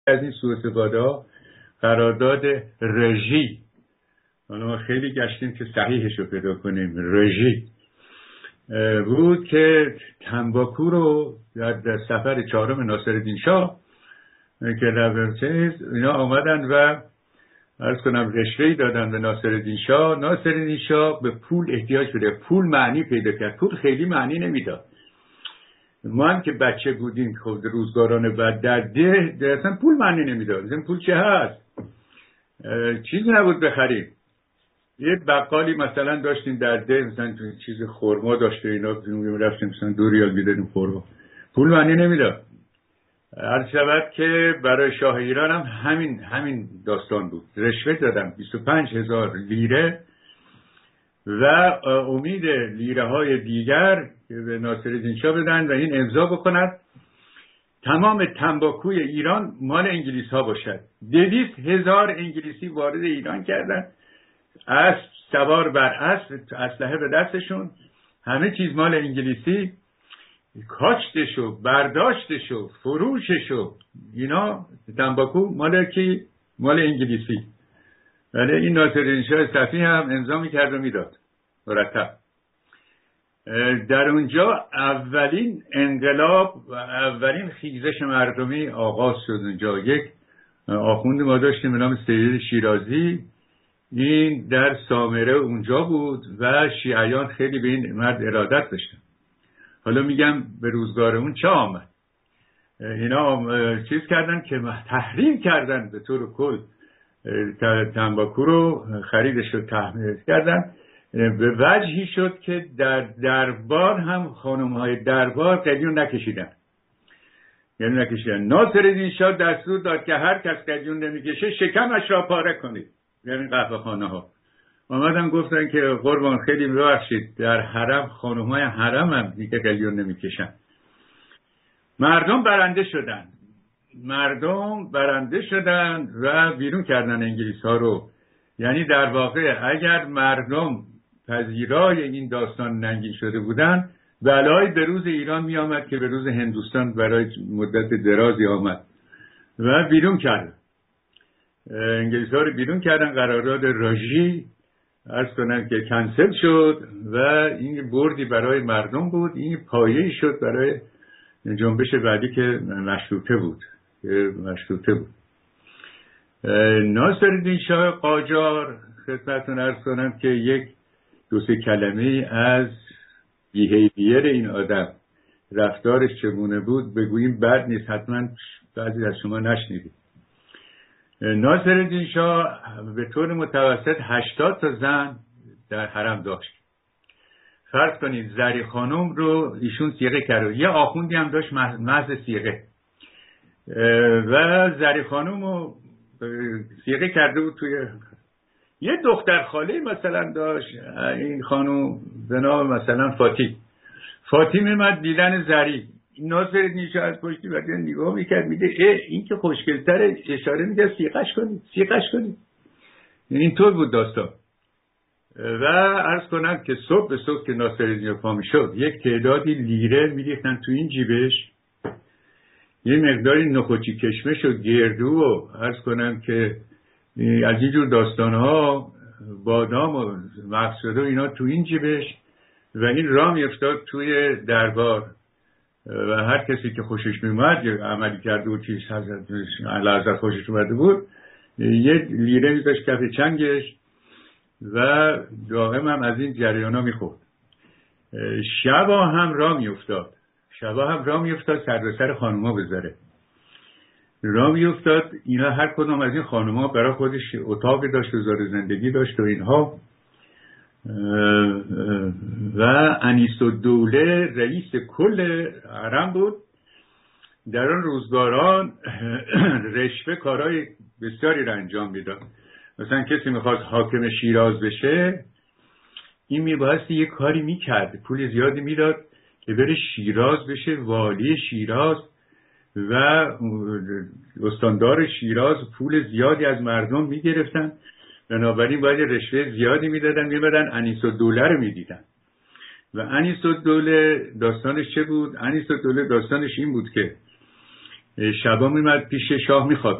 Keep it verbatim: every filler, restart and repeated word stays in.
از این سوء استفاده قرارداد رژی، حالا ما خیلی گشتیم که صحیحش رو پیدا کنیم، رژی بود که تنباکو رو در سفر چهارم ناصرالدین شاه که در چیز اینا آمدن و عرض کنم رشوه‌ای دادن به ناصرالدین شاه. ناصرالدین شاه به پول احتیاج داشت، پول معنی پیدا کرد، پول خیلی معنی نمیداد. ما هم که بچه بودیم خود روزگاران بعد در ده, ده اصلا پول معنی نمیداد. مثلا پول چه هست؟ چیزی نبود بخریم. یه بقالی مثلا داشتیم در ده، مثلا چیز خرما داشته اینا، رفتیم مثلا دو ریال میدادیم خرما، پول معنی نمیداد. عرض شود که برای شاه ایران هم همین همین داستان بود، رشوه دادن بیست و پنج هزار لیره و امید لیره های دیگر که به ناصرالدین شاه بدن و این امضا بکند تمام تنباکوی ایران مال انگلیس ها باشد. دویست هزار انگلیسی وارد ایران کردن، اسب سوار بر اسب، اسلحه به دستشون، همه چیز مال انگلیسی، کاشتشو، برداشتشو، فروششو، اینا تنباکو مال کی؟ مال انگلیسی. ولی این ناصرالدین شاه صفی هم امضا میکرد و میداد مرتب. در اونجا اولین انقلاب و اولین خیزش مردمی آغاز شد. اونجا یک آخوند ما داشتیم به نام سید شیرازی، این در سامره اونجا بود و شیعیان خیلی به این مرد ارادت داشتن. حالا میگم به روزگار اون چه آمد؟ اینا چیز کردن که تحریم کردن به طور کل تنباکو رو، خریدش رو تحریم کردن. به وجهی شد که در دربار هم خانم‌های دربار قلیون نکشیدن، یعنی نکشیدن. ناصرالدین شاه دستور داد که هر کس قلیون نمیکشه شکمش را پاره کنید، یعنی قهوه خانه ها. آمدن گفتن که قربان خیلی ببخشید در حرم خانم‌های حرم هم دیگه قلیون نمیکشن. مردم برنده شدن، مردم برنده شدن و بیرون کردن انگلیس ها رو. یعنی در واقع اگر مردم پذیرای این داستان ننگین شده بودن، بلای به روز ایران می آمد که به روز هندوستان برای مدت درازی آمد و بیرون کردن انگلیس ها رو، بیرون کردن. قرارداد راژی عرض کنم که کنسل شد و این بردی برای مردم بود، این پایه‌ای شد برای جنبش بعدی که مشروطه بود که مشروطه بود. ناصرالدین شاه قاجار خدمتتون عرض کنم که یک دو سه کلمه از بیهیویر این آدم، رفتارش چگونه بود بگوییم بد نیست، حتما بعضی از شما نشنیدید. ناصرالدین شاه به طور متوسط هشتاد تا زن در حرم داشت. فرض کنید زری خانم رو ایشون صیغه کرد، یه آخوندی هم داشت محض صیغه و زری خانم رو صیغه کرده بود توی یه دختر خاله مثلا داشت این خانم به نام مثلا فاتی. فاتی میمد دیدن زری، ناصرالدین شاه از پشتی بعد نگاه میکرد، میده اه این که خوشگل‌تره، اشاره میده صیغه‌اش کنید صیغه‌اش کنید. اینطور بود داستان. و عرض کنم که صبح به صبح که ناصرالدین پا میشد یک تعدادی لیره میریختن تو این جیبش، یه مقداری نخوچی کشمش و گردو و عرض کنم که از اینجور داستانها، بادام و مقصد و اینا تو این جیبش و این راه میافتاد توی دربار و هر کسی که خوشش میومد یا عملی کرده و چیز لحظت خوشش اومده بود یه لیره میذاشت کف چنگش و دائم هم از این جریانا میخورد. شبا هم راه میافتاد شبا هم راه میافتاد سر به سر خانوما بذاره، راه میافتاد. اینا هر کدوم از این خانوما برای خودش اتاقی داشت و زار زندگی داشت و اینها. و انیس‌الدوله رئیس کل حرم بود. در آن روزگاران رشوه کارهای بسیاری را انجام میداد. مثلا کسی میخواست حاکم شیراز بشه، این میبایستی یک کاری میکرد، پول زیادی میداد که بره شیراز بشه والی شیراز و استاندار شیراز پول زیادی از مردم میگرفتن، بنابراین باید رشوه زیادی میدادن، میبردن انیس‌الدوله رو میدیدن. و انیس‌الدوله داستانش چه بود؟ انیس‌الدوله داستانش این بود که شبا میمد پیش شاه میخواد